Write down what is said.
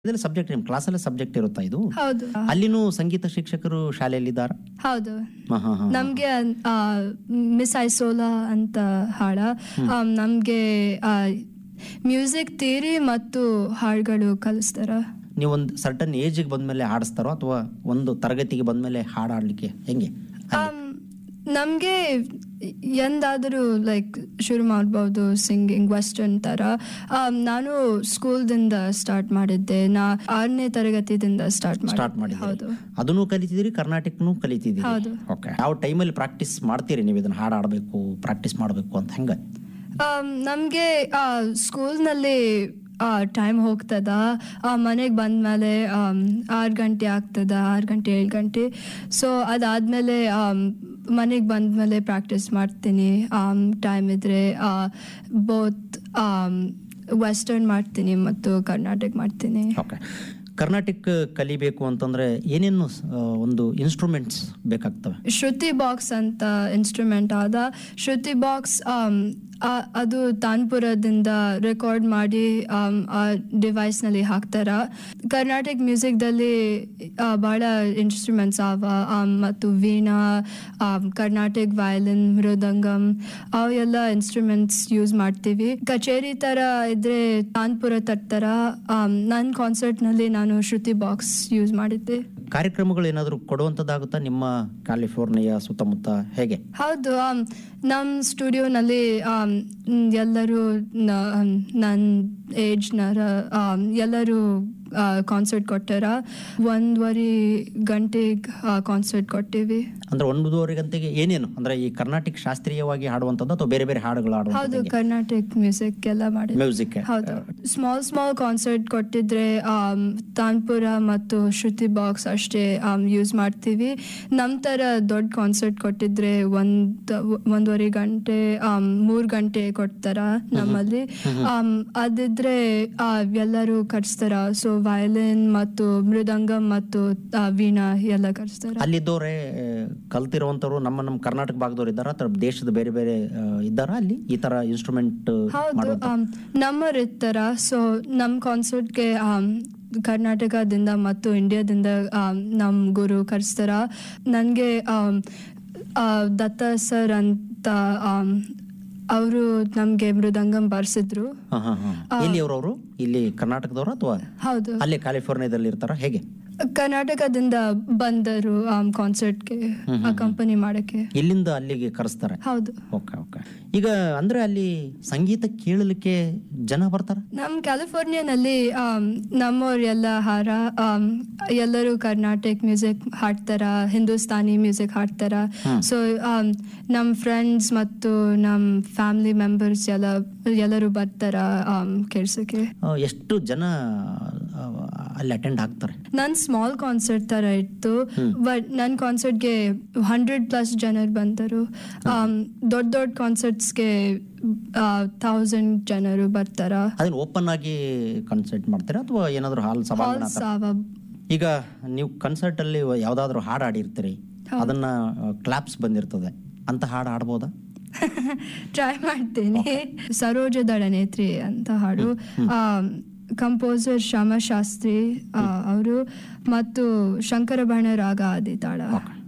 ಇದೆಲ್ಲ ಸಬ್ಜೆಕ್ಟ್ ನಿಮ್ಮ ಕ್ಲಾಸಲ್ಲಿ ಸಬ್ಜೆಕ್ಟ್ ಇರುತ್ತಾ ಇದು? ಹೌದು. ಅಲ್ಲಿನೂ ಸಂಗೀತ ಶಿಕ್ಷಕರು ಶಾಲೆಯಲ್ಲಿದ್ದಾರಾ? ಹೌದು. ನಮ್ಗೆ ಮಿಸ್ ಐಸೋಲಾ ಅಂತ ಹಾಡ, ನಮ್ಗೆ ಮ್ಯೂಸಿಕ್ ಥಿಯರಿ ಮತ್ತು ಹಾಡುಗಳು ಕಲಿಸ್ತಾರ. ನೀವು ಒಂದು ಸರ್ಟನ್ ಏಜಿಗೆ ಬಂದ್ಮೇಲೆ ಹಾಡಿಸ್ತಾರೋ ಅಥವಾ ಒಂದು ತರಗತಿಗೆ ಬಂದ್ಮೇಲೆ ಹಾಡಾಡ್ಲಿಕ್ಕೆ ಹೆಂಗೆ? ನಮ್ಗೆ ಎಂದಾದರೂ ಲೈಕ್ ಶುರು ಮಾಡ್ಬೋದು ಸಿಂಗಿಂಗ್ ವೆಸ್ಟರ್ನ್ ತರ. ನಾನು ಸ್ಕೂಲ್ದಿಂದ ಸ್ಟಾರ್ಟ್ ಮಾಡಿದ್ದೆ. ನಾ 6ನೇ ತರಗತಿಯಿಂದ ಸ್ಟಾರ್ಟ್ ಮಾಡಿದ್ದೆ. ಹೌದು. ಅದನ್ನು ಕಲಿತಿದ್ದೀರಿ, ಕರ್ನಾಟಕನೂ ಕಲಿತಿದ್ದೀರಿ. ಹೌದು. ಓಕೆ. ಯಾವ ಟೈಮಲ್ಲಿ ಪ್ರಾಕ್ಟೀಸ್ ಮಾಡ್ತೀರಿ ನೀವು ಇದನ್ನ ಹಾಡಾಡಬೇಕು, ಪ್ರಾಕ್ಟೀಸ್ ಮಾಡಬೇಕು ಅಂತ ಹೆಂಗ? ನಮ್ಗೆ ಸ್ಕೂಲ್ನಲ್ಲಿ ಟೈಮ್ ಹೋಗ್ತದ. ಮನೆಗೆ ಬಂದ್ಮೇಲೆ 6 ಗಂಟೆ ಆಗ್ತದ, 6 ಗಂಟೆ 7 ಗಂಟೆ. ಸೊ ಅದಾದ್ಮೇಲೆ ಮನೆಗೆ ಬಂದ್ಮೇಲೆ ಪ್ರಾಕ್ಟೀಸ್ ಮಾಡ್ತೀನಿ. ಟೈಮ್ ಇದ್ರೆ ಬೋತ್ ವೆಸ್ಟರ್ನ್ ಮಾಡ್ತೀನಿ ಮತ್ತು ಕರ್ನಾಟಕ ಮಾಡ್ತೀನಿ. ಓಕೆ. ಕರ್ನಾಟಕ ಕಲಿಬೇಕು ಅಂತಂದ್ರೆ ಏನೇನು ಒಂದು ಇನ್ಸ್ಟ್ರೂಮೆಂಟ್ಸ್ ಬೇಕಾಗ್ತವೆ? ಶ್ರುತಿ ಬಾಕ್ಸ್ ಅಂತ ಇನ್ಸ್ಟ್ರೂಮೆಂಟ್ ಆದ. ಶ್ರುತಿ ಬಾಕ್ಸ್ ಅದು ತಾನ್ಪುರದಿಂದ ರೆಕಾರ್ಡ್ ಮಾಡಿ ಆ ಡಿವೈಸ್ನಲ್ಲಿ ಹಾಕ್ತಾರ. ಕರ್ನಾಟಕ ಮ್ಯೂಸಿಕ್ದಲ್ಲಿ ಭಾಳ ಇನ್ಸ್ಟ್ರೂಮೆಂಟ್ಸ್ ಅವ, ಮತ್ತು ವೀಣಾ, ಕರ್ನಾಟಕ ವಯಲಿನ್, ಮೃದಂಗಂ, ಅವೆಲ್ಲ ಇನ್ಸ್ಟ್ರೂಮೆಂಟ್ಸ್ ಯೂಸ್ ಮಾಡ್ತೀವಿ. ಕಚೇರಿ ಥರ ಇದ್ರೆ ತಾನ್ಪುರ ತರ್ತಾರ. ನನ್ನ ಕಾನ್ಸರ್ಟ್ನಲ್ಲಿ ನಾನು ಶ್ರುತಿ ಬಾಕ್ಸ್ ಯೂಸ್ ಮಾಡಿದ್ದೆ. ಕಾರ್ಯಕ್ರಮಗಳು ಏನಾದರೂ ಕೊಡುವಂಥದ್ದಾಗುತ್ತಾ ನಿಮ್ಮ ಕ್ಯಾಲಿಫೋರ್ನಿಯಾ ಸುತ್ತಮುತ್ತ ಹೇಗೆ? ಹೌದು. ನಮ್ಮ ಸ್ಟುಡಿಯೋನಲ್ಲಿ ಎಲ್ಲರೂ ನನ್ನ ಏಜ್ನರ ಎಲ್ಲರೂ ಕಾನ್ಸರ್ಟ್ ಕೊಟ್ಟಾರ. 1.5 ಗಂಟೆಗೆ ಕಾನ್ಸರ್ಟ್ ಕೊಟ್ಟಿವಿ. ಅಂದ್ರೆ 1.5 ಗಂಟೆಗೆ ಏನೇನು ಅಂದ್ರೆ ಈ ಕರ್ನಾಟಕ ಶಾಸ್ತ್ರೀಯವಾಗಿ ಹಾಡುವಂಥದ್ದು ಅಥವಾ ಬೇರೆ ಬೇರೆ ಹಾಡುಗಳು ಹಾಡುವಂಥದ್ದು? ಹೌದು, ಕರ್ನಾಟಕ ಮ್ಯೂಸಿಕ್ ಎಲ್ಲ ಮಾಡಿ. ಮ್ಯೂಸಿಕ್. ಹೌದು. ಸ್ಮಾಲ್ ಕಾನ್ಸರ್ಟ್ ಕೊಟ್ಟಿದ್ರೆ ತಾನ್ಪುರ ಮತ್ತು ಶ್ರುತಿ ಬಾಕ್ಸ್ ಅಷ್ಟೇ ಯೂಸ್ ಮಾಡ್ತೀವಿ. ನಮ್ಮ ಥರ ದೊಡ್ಡ ಕಾನ್ಸರ್ಟ್ ಕೊಟ್ಟಿದ್ರೆ 1.5 ಗಂಟೆ 3 ಗಂಟೆ ಕೊಡ್ತಾರ ನಮ್ಮಲ್ಲಿ. ಅದಿದ್ರೆ ಎಲ್ಲರೂ ಕಟ್ಸ್ತಾರ. ಸೊ ವಯಲಿನ್ ಮತ್ತು ಮೃದಂಗಂ ಮತ್ತು ವೀಣಾ ಎಲ್ಲ ಕಲಿಸ್ತಾರೆ. ಅಲ್ಲಿದ್ದವರೇ ಕಲ್ತಿರುವಂತವ್ರು ನಮ್ಮ ಕರ್ನಾಟಕ ಭಾಗದವ್ರು ಇದ್ದಾರಾ ಅಥವಾ ದೇಶದ ಬೇರೆ ಬೇರೆ ಇದ್ದಾರಾ ಅಲ್ಲಿ ಈ ತರ ಇನ್ಸ್ಟ್ರೂಮೆಂಟ್? ಹೌದು, ನಮ್ಮವ್ರು ಇರ್ತಾರ. ಸೊ ನಮ್ಮ ಕಾನ್ಸರ್ಟ್ಗೆ ಕರ್ನಾಟಕದಿಂದ ಮತ್ತು ಇಂಡಿಯಾದಿಂದ ನಮ್ಮ ಗುರು ಕರೆಸ್ತಾರ. ನನಗೆ ದತ್ತ ಸರ್ ಅಂತ ಅವರು ನಮ್ಗೆ ಮೃದಂಗಂ ಬರ್ಸಿದ್ರು. ಅವರು ಇಲ್ಲಿ ಕರ್ನಾಟಕದವರು ಅಥವಾ? ಹೌದು. ಅಲ್ಲೇ ಕ್ಯಾಲಿಫೋರ್ನಿಯಾದಲ್ಲಿ ಇರ್ತಾರ ಹೇಗೆ? ಕರ್ನಾಟಕದಿಂದ ಬಂದರು ಕಾನ್ಸರ್ಟ್ಗೆ ಅಕಂಪನಿ ಮಾಡಕ್ಕೆ. ಇಲ್ಲಿಂದ ಅಲ್ಲಿಗೆ ಕರೆಸ್ತಾರೆ? ಹೌದು. Okay okay. ಈಗ ಅಂದ್ರೆ ಅಲ್ಲಿ ಸಂಗೀತ ಕೇಳಲಿಕ್ಕೆ ಜನ ಬರ್ತಾರ? ನಮ್ಮ ಕ್ಯಾಲಿಫೋರ್ನಿಯಾನಲ್ಲಿ ನಮ್ಮವ್ರು ಎಲ್ಲ ಎಲ್ಲರೂ Karnataka music ಹಾಡ್ತಾರ, Hindustani music ಹಾಡ್ತಾರ. So ನಮ್ಮ ಫ್ರೆಂಡ್ಸ್ ಮತ್ತು ನಮ್ಮ ಫ್ಯಾಮಿಲಿ ಮೆಂಬರ್ಸ್ ಎಲ್ಲರೂ ಬರ್ತಾರ ಕೇಳ್ಸಕ್ಕೆ. ಎಷ್ಟು ಜನ ಅಲ್ಲಿ ಅಟೆಂಡ್ ಆಗ್ತಾರೆ? ನನ್ನ ಸ್ಮಾಲ್ ಕಾನ್ಸರ್ಟ್ ತರ ಇತ್ತು, ಬಟ್ ನನ್ನ ಕಾನ್ಸರ್ಟ್ಗೆ 100+ ಜನರು ಬಂದರು. ದೊಡ್ಡ ಕಾನ್ಸರ್ಟ್ಸ್ಗೆ 1000 ಜನರು ಬರ್ತಾರ. ಅದನ್ನ ಓಪನ್ ಆಗಿ ಕಾನ್ಸರ್ಟ್ ಮಾಡ್ತೀರಾ ಅಥವಾ ಏನಾದ್ರು ಹಾಲ್ ಸಭಾ? ಈಗ ನೀವು ಕನ್ಸರ್ಟ್ ಅಲ್ಲಿ ಯಾವ್ದಾದ್ರು ಹಾಡು ಹಾಡಿರ್ತೀರಿ, ಅದನ್ನ ಕ್ಲಾಪ್ಸ್ ಬಂದಿರ್ತದೆ ಅಂತ ಹಾಡು ಹಾಡ್ಬೋದಾ? ಟ್ರೈ ಮಾಡ್ತೀನಿ. ಸರೋಜ ದಳನೇತ್ರಿ ಅಂತ ಹಾಡು. ಕಂಪೋಸರ್ ಶ್ಯಾಮಶಾಸ್ತ್ರಿ ಅವರು ಮತ್ತು ಶಂಕರಭರಣ ರಾಗ ಆದಿತಾಳ.